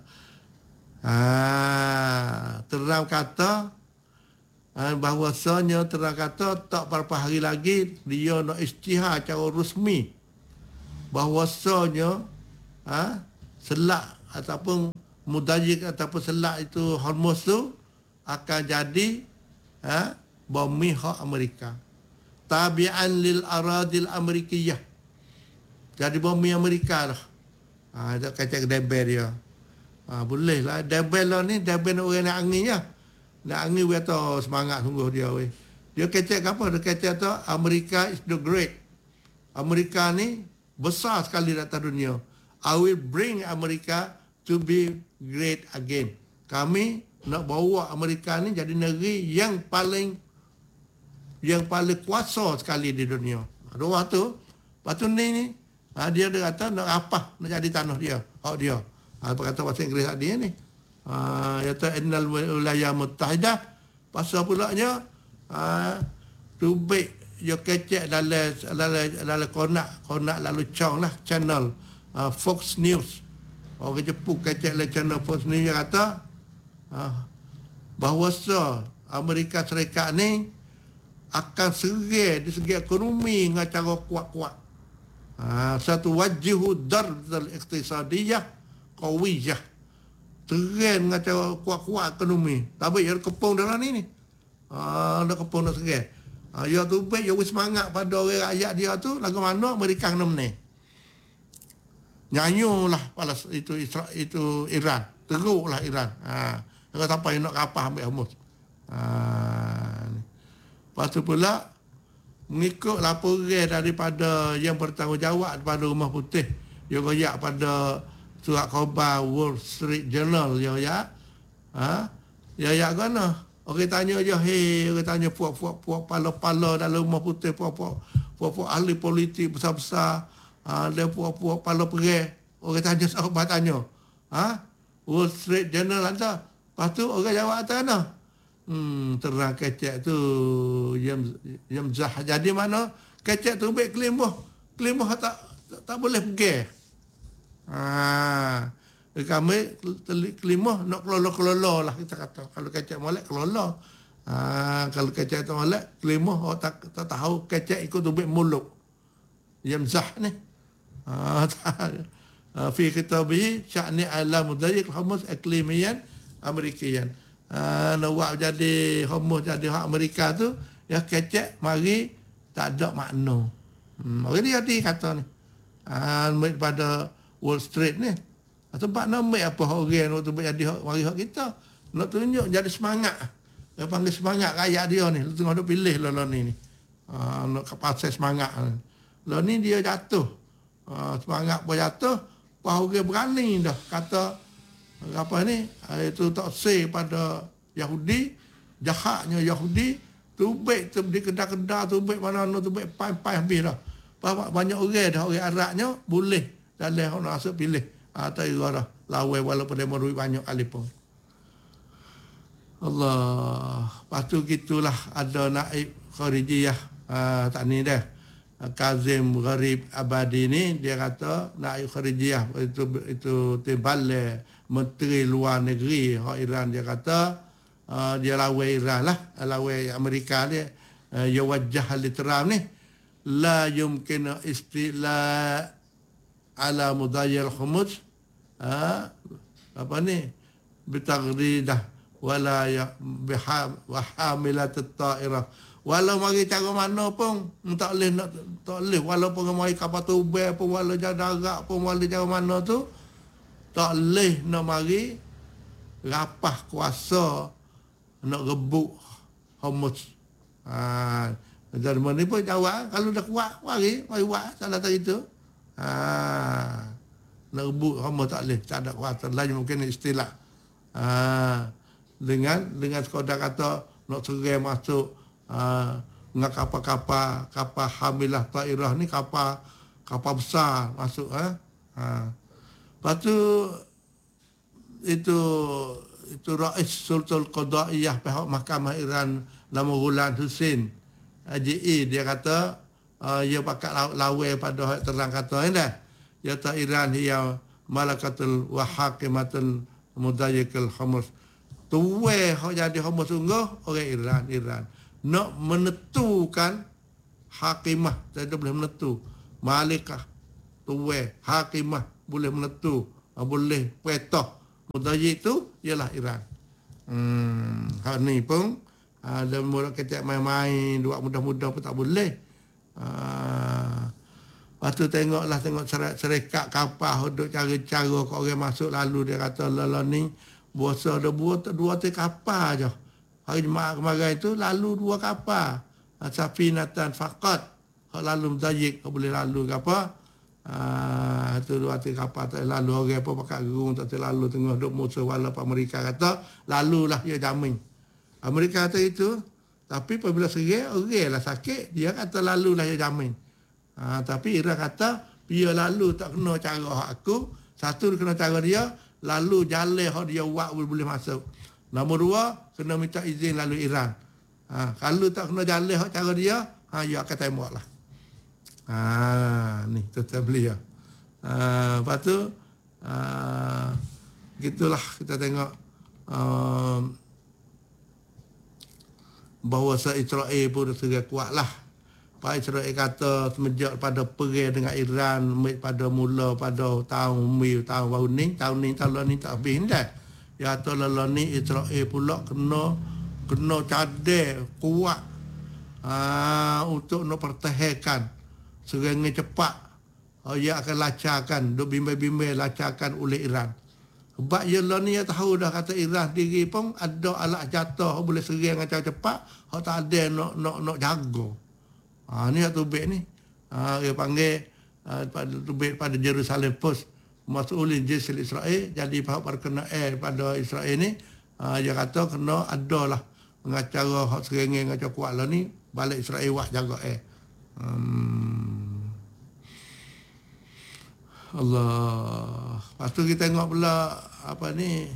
Ah, Trump kata ah, bahawasanya Trump kata tak berapa hari lagi dia nak isytihar secara rasmi bahawasanya ha, selat ataupun mudajik ataupun selat itu Hormuz tu akan jadi ha, bumi hak Amerika. Tabi'an lil aradil Amerikiyah. Jadi bumi Amerika lah. Ha, tak kacak debel dia. Ha, boleh lah. Debel lah ni, debel orang nak angin ya. Nak angin dia tahu semangat sungguh dia. We. Dia kacak apa? Dia kacak tu Amerika is the great. Amerika ni besar sekali di atas dunia. I will bring Amerika to be great again. Kami nak bawa Amerika ni jadi negeri yang paling yang paling kuasa sekali di dunia. Ada waktu, waktu ni ni ha, dia dia kata nak apa nak jadi tanah dia, hak dia. Ha, apa kata bahasa Inggeris dia ni? Ha, dia kata innal wilayah muttahidah. Pasal pulaknya ha, tu baik dia kecek dalam dalam dalam konak konak lalu cong lah channel uh, Fox News. Orang Jepun kecek dalam channel Fox News dia kata uh, bahawa Amerika Serikat ni akan serai di segi ekonomi dengan cara kuat-kuat. Uh, satu wajihu dardal iqtisadiyah qawiyah. Serai dengan cara kuat-kuat ekonomi. Tapi dia kepung dalam ni ni. Ah, uh, dia kepung dah serai. Ha, dia tu baik, dia semangat pada orang rakyat dia tu, lagu mana Amerika kena menang. Nyanyulah palas itu Israel, itu Iran. Teruklah Iran. Ha, dia kata apa yang nak kapal ambil Hormuz. Ha, lepas tu pula, mengikut laporan daripada yang bertanggungjawab daripada Rumah Putih, dia royak pada surat khabar Wall Street Journal, dia royak. Ha? Dia royak mana? Orang tanya je, hei, orang tanya puak-puak-puak pala-pala dalam Rumah Putih, puak-puak puak-puak ahli politik besar-besar, ha, dan puak-puak pala perang. Orang tanya, sahabat tanya. Ha? Wall Street Journal hantar. Lepas tu orang jawab atas mana? Hmm, terang kecek tu yang yang zah. Jadi mana kecek tu baik kelimah. Kelimah tak, tak tak boleh pergi. Ha, kami kelimah nak kelola-kelola lah kita kata. Kalau kecek molek kelola. Ha, kalau kecek tu molek kelimah oh, tak tak tahu kecek ikut tu baik muluk. Yang zah ni. Ha, fi kitabi sya'ni alam mudayyiq khamus iklimiyan Amerikian. Uh, nak buat jadi homo jadi hak Amerika tu ya kecek mari tak ada makna. Hmm, orang dia di kata ni. Ah uh, pada Wall Street ni. Sebab nama apa orang waktu jadi hak mari hak kita. Nak tunjuk jadi semangat. Dia panggil semangat rakyat dia ni. Tengah duk pilih lah ni ni. Ah uh, nak kapasai semangat. Lah ni dia jatuh. Uh, semangat pun jatuh. Pas orang berani dah kata apa ni itu tak say pada Yahudi, jahatnya Yahudi, tubik tu di kedai-kedai tubik mana-mana tubik pai-pai habis dah. Banyak orang dah orang Arabnya boleh dalam nak masuk pilih. Ah tak ira dah lawan walaupun dia merugi banyak kali pun. Allah. Lepas tu gitulah ada naib Kharijiyah ah tak ni dah. Kazim Gharib Abadi ni dia kata naib Kharijiyah itu itu tebal Menteri Luar Negeri hak Iran, dia kata uh, dia lawan Iran lah, lawan Amerika dia. Uh, ya wajah literam ni la yumkin istila ala mudayyal khumus uh, apa ni bitagridah wala ya biha wa hamilat at-ta'irah. Walau mari cara mana pun tak boleh nak tak boleh walaupun mari kapal tubel pun walau jalan darat pun walau cara mana tu tak boleh nak mari rapah kuasa nak rebut Hormuz. Ha, dari mana pun jawab kalau dah kuat mari mari buat salah tak itu. Ha, nak rebut Hormuz tak boleh, tak ada kuasa lain mungkin istilah. Ha, dengan dengan sekadar kata nak serai masuk ha, dengan kapal-kapal kapal hamilah ta'irah ni kapal kapal besar masuk ha. Ha. Lepas tu itu itu Rais Sultan Qadaiyah pihak Mahkamah Iran nama Ghulam Hussein A J E dia kata uh, ia pakat lawan pada hak terang kata ni dah ya ta Iran hiya malakatul wa hakimatul mudayyikul khamus tuwe hak jadi khamus sungguh orang Iran Iran nak menentukan hakimah tidak boleh menentu malikah tuwe hakimah boleh menentu, boleh petah. Mudayyik itu ialah Iran. Hmm, hal ni pun ada mula kecek main-main, dua mudah-mudah pun tak boleh. Ah, lepas tu tengoklah tengok serikat kapal duk cara-cara kau orang masuk lalu dia kata lala ni buasa ada dua dua tu kapal aja. Hari Jumaat kemarin itu lalu dua kapal. Safinatan faqat. Hak lalu mudayyik kau boleh lalu ke apa? Ah, tu dua tiga kapal tak lalu orang apa pakai gerung tak terlalu tengah duk musuh walaupun Amerika kata lalulah dia jamin. Amerika kata itu tapi apabila serai orang lah sakit dia kata lalulah dia jamin. Ah, tapi Iran kata dia lalu tak kena cara aku, satu kena cara dia lalu jalan hak dia buat boleh masuk. Nombor dua kena minta izin lalu Iran. Ah, kalau tak kena jalan hak cara dia, ha dia akan tembaklah. Ah, ni tetap beliau. Ah, lepas tu ah, gitulah kita tengok um, bahawa Israel pun sudah kuatlah. Pak Israel kata semenjak pada perang dengan Iran pada mula pada tahun mil tahun baru ni tahun ni tahun ni tak habis dah. Ya kata lalu ni Israel pula kena kena cadai kuat ah, untuk nak pertahankan serangan cepat oh, ia akan lacarkan duk bimbang-bimbang lacarkan oleh Iran. Sebab ia lah ni tahu dah kata Iran diri pun ada alat jatuh boleh serang dengan cara cepat hak tak ada nak nak nak jaga. Ha, ni tubik ni. Ha, dia panggil uh, tubik pada Jerusalem Post. Mas'ulin Jaish Israel, jadi pihak berkenaan pada Israel ni, uh, dia kata kena ada lah pengacara hak serengeng ngacar kuat lah ni, balik Israel wah jaga eh. Hmm. Allah. Lepas tu kita tengok pula apa ni,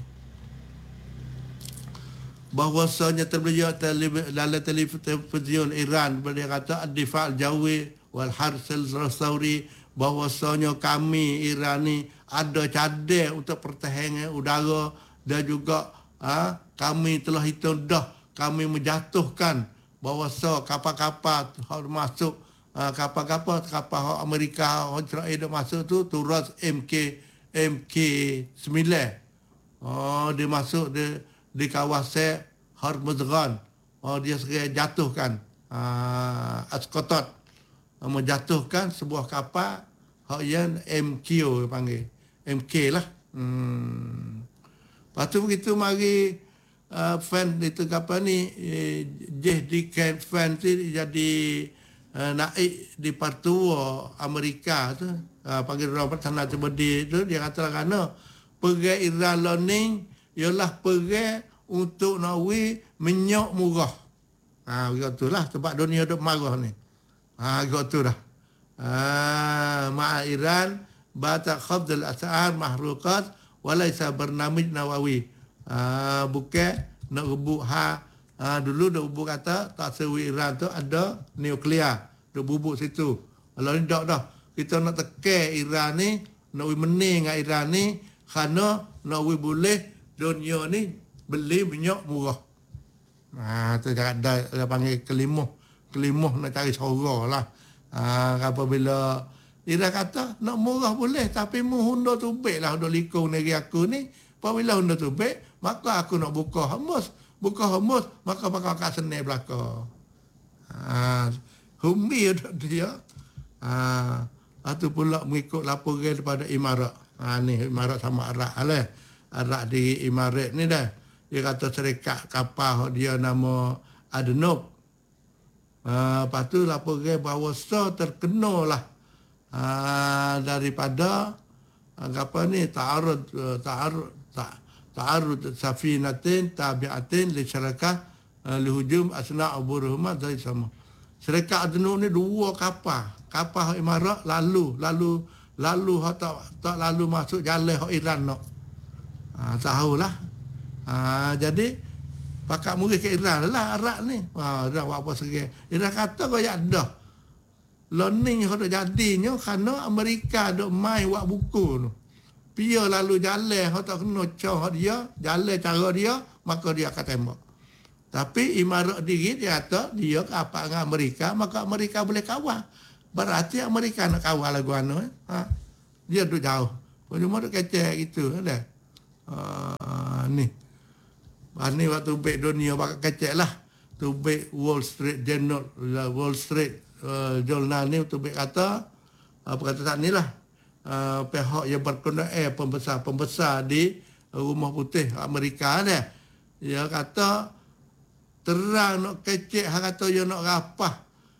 bahawasanya terbelia dalam televisi Iran, dia kata ad-difa' al-jawi wal hars al-rasauri, bahawasanya kami Iran ni ada cadar untuk pertahanan udara, dan juga ha, kami telah hitung dah kami menjatuhkan bahawasa kapal-kapal hak masuk, ha, kapal-kapal kapal Amerika hak Israel dah masuk tu turut M K M K sembilan. Oh, dia masuk di di kawasan Hormuzgan. Oh, dia segera jatuhkan uh, Asqatat, uh, menjatuhkan sebuah kapal hak yang M Q panggil. M K lah. Hmm. Lepas tu begitu mari uh, fan itu kapal ni eh, J D Camp fan tu jadi uh, naik di partua Amerika tu. Uh, panggil orang pertahanan terbedi tu, dia kata kerana perang Iran learning ialah perang untuk nawi minyak murah. Ha, begitu lah sebab dunia duk marah ni. Ha, begitu dah. Ha, ma'a Iran bata khafd al-as'ar mahruqat walaysa barnamij nawawi. Ha, bukan nak rebut ha, ha dulu dak rebut kata tak sewi Iran tu ada nuklear, dak bubuk situ. Kalau ni dak dah. Kita nak tekan Iran ni, nak wi mening dengan Iran ni kerana nak wi boleh dunia ni beli minyak murah. Ha, tu dah ada dia panggil kelimuh. Kelimuh nak cari sorok lah. Ha, apabila Iran kata nak murah boleh, tapi mu hundur tubik lah, hundur likung negeri aku ni. Apabila hundur tubik, maka aku nak buka Hormuz. Buka Hormuz, maka bakal kat senai belakang. Ha, humi dia. Ha, itu pula mengikut laporan daripada Imarat. Ha, ni Imarat sama Arab lah. Arab di Imarat ni dah. Dia kata serikat kapal dia nama Adenop. Ha, lepas tu laporan bahawa so terkena lah ha, daripada apa ni ta'arud ta'arud ta'arud safinatin tabi'atin li syarikat li hujum asna' uburuhuma dari sama. Serikat Adenop ni dua kapal. Kapal Imarat lalu lalu lalu tak tak lalu masuk jalan hak Iran nak. Ha, tahulah. Ha, jadi pakak murid ke Iran lah Arab ni. Ha, dah buat apa segai. Iran kata kau ya dah. Learning kau dah jadinya kerana Amerika dok mai buat buku tu. Pia lalu jalan kau tak kena cah dia, jalan cara dia, maka dia akan tembak. Tapi Imarat diri dia kata dia kapal dengan Amerika, maka Amerika boleh kawal. Berarti Amerika nak kawal lagu anu eh. Ha. Dia duduk jauh. Cuma duk kecek gitu dah. Ha, ni. Ni waktu tubik dunia pakai kecek lah. Tubik Wall Street Journal, Wall Street uh, Journal ni tubik kata apa kata tak ni lah. Uh, pihak yang berkenaan pembesar-pembesar di Rumah Putih Amerika ni. Dia kata terang nak kecek, hang kata dia nak rapah.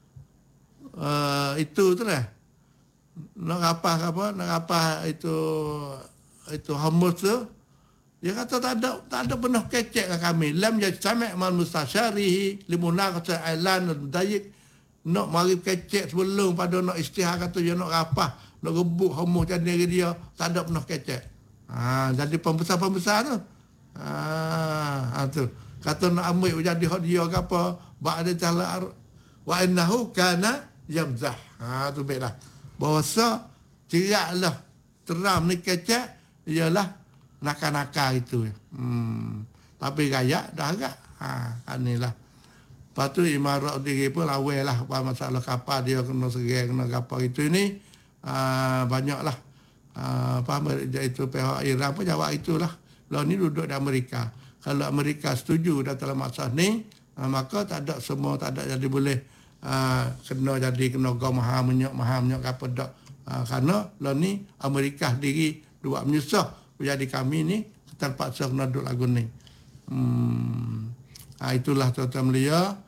Uh, itu tu lah. Nak rapah apa? Nak rapah itu itu Hormuz tu. Dia kata tak ada tak ada pernah kecek ke kami. Lam yajtami' mal mustasyarihi limunaqasha ailan al-dayiq. Nak mari kecek sebelum pada nak istihar kata dia nak rapah, nak rebut Hormuz jadi dia, tak ada pernah kecek. Ha, jadi pembesar-pembesar tu. Ha, ha tu. Kata nak ambil jadi hak dia ke apa, ba'da ta'ala wa innahu kana yamzah. Ha tu baiklah. Bahasa ceraklah teram ni kecek ialah nakal-nakal itu. Hmm. Tapi gaya dah agak. Ha, inilah. Lepas tu Imarat diri pun lawai lah apa masalah kapal dia kena serai, kena kapal itu ni. Ha, banyaklah. Ha, apa itu pihak Iran pun jawab itulah. Lalu ni duduk di Amerika. Kalau Amerika setuju dalam masalah ni, ha, maka tak ada semua, tak ada jadi boleh ha, kena jadi kena gom mahal minyak, mahal minyak apa tak. Ha, kerana lalu ni Amerika diri buat menyusah. Jadi kami ni terpaksa kena duduk lagu ni. Hmm. Ha, itulah tuan-tuan belia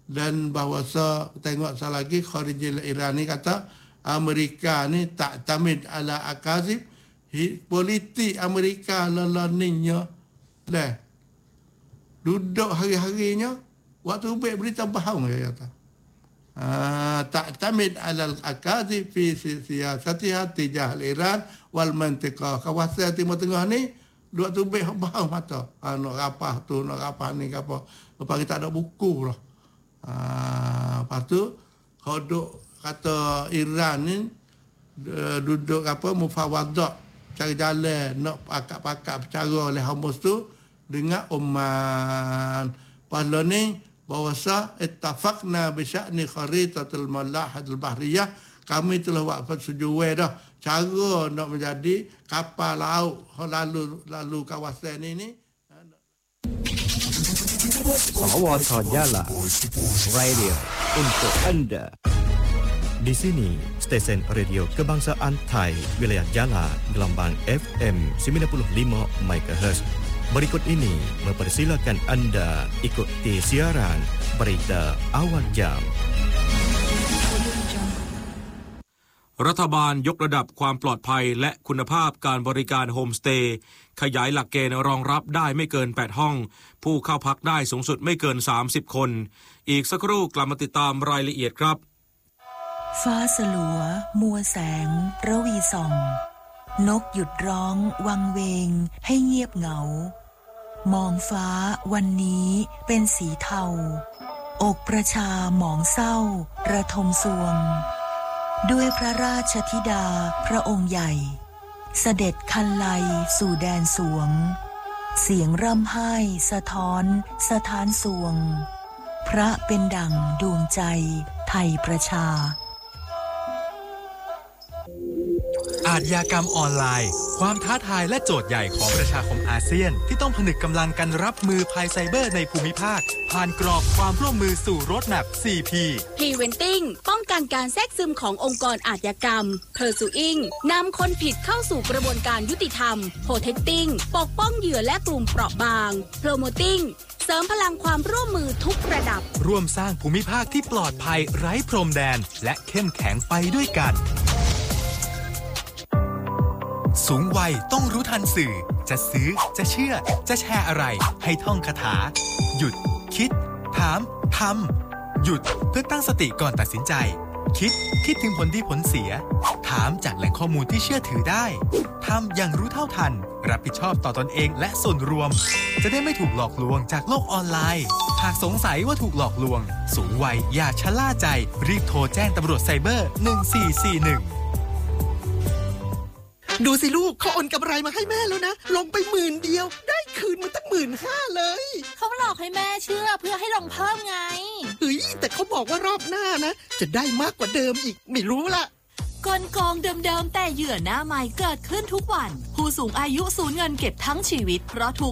dan bahawa tengok salah lagi Kharijil Irani kata Amerika ni tak tamid ala akazib politik Amerika lelaninya dah duduk hari-harinya waktu baik berita bohong dia kata ah tak tamid ala akazib fi siyasatiha tijah Iran wal mantiqah kawasan Timur Tengah ni duk tu baik bohong mata ah, nak rapah tu nak rapah ni apa lepas kita ada buku lah ah lepas tu hodok kata Iran ni duduk apa mufawadah cari jalan nak pakak-pakak bercara oleh Hamas tu dengan Oman. Pada ni bahawasa ittafaqna bi sya'ni kharitatul malahadul bahriyah kami telah buat persetujuan dah cara nak menjadi kapal laut lalu lalu kawasan ini. Awal Jala Radio untuk anda. Di sini, stesen radio kebangsaan Thai, wilayah Jala, gelombang F M sembilan puluh lima megahertz. Berikut ini mempersilakan anda ikuti siaran berita awal jam. รัฐบาลยกระดับความปลอดภัยและคุณภาพการบริการโฮมสเตย์ขยายหลักเกณฑ์รองรับได้ไม่เกินแปดห้องผู้เข้าพักได้สูงสุดไม่เกินสามสิบคนอีกสักครู่กลับมาติดตามรายละเอียดครับฟ้าสลัวมัวแสงระวีส่องนกหยุดร้องวังเวงให้เงียบเหงามองฟ้าวันนี้เป็นสีเทาอกประชาหมองเศร้าระทมสวงด้วยพระราชธิดาพระองค์ใหญ่เสด็จคันไลสู่แดนสวงเสียงร่ำไห้สะท้อนสถานสวงพระเป็นดั่งดวงใจไทยประชาอาชญากรรมออนไลน์ความท้าทายและโจทย์ใหญ่ของประชาคมอาเซียนที่ต้องผนึกกำลังกันรับมือภัยไซเบอร์ในภูมิภาคผ่านกรอบความร่วมมือสู่โรดแมป โฟร์ พี Preventing ป้องกันการแทรกซึมขององค์กรอาชญากรรม Pursuing นำคนผิดเข้าสู่กระบวนการยุติธรรม Protecting ปกป้องเหยื่อและกลุ่มเปราะบาง Promoting เสริมพลังความร่วมมือทุกระดับร่วมสร้างภูมิภาคที่ปลอดภัยไร้พรมแดนและเข้มแข็งไปด้วยกันสูงวัยต้องรู้ทันสื่อจะซื้อจะเชื่อจะแชร์อะไรให้ท่องคาถาหยุดคิดถามทำหยุดเพื่อตั้งสติก่อนตัดสินใจคิดคิดถึงผลดีผลเสียถามจากแหล่งข้อมูลที่เชื่อถือได้ทำอย่างรู้เท่าทันรับผิดชอบต่อตนเองและส่วนรวมจะได้ไม่ถูกหลอกลวงจากโลกออนไลน์หากสงสัยว่าถูกหลอกลวงสูงวัยอย่าชะล่าใจรีบโทรแจ้งตำรวจไซเบอร์หนึ่งสี่สี่หนึ่งดูสิลูกเขาโอนกำไรมาให้แม่แล้วนะลงไปหมื่นเดียวได้คืนมาตั้งหมื่นห้าเลยเขาหลอกให้แม่เชื่อเพื่อให้ลงเพิ่มไงเฮ้ยแต่เขาบอกว่ารอบหน้านะจะได้มากกว่าเดิมอีกไม่รู้ละกลโกงเดิมๆแต่เหยื่อหน้าใหม่เกิดขึ้นทุกวันผู้สูงอายุสูญเงินเก็บทั้งชีวิตเพราะถูก